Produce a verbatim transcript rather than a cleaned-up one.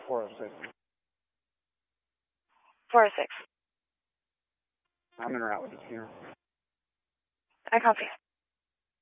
four oh six. four oh six. I'm en route with the funeral. I copy.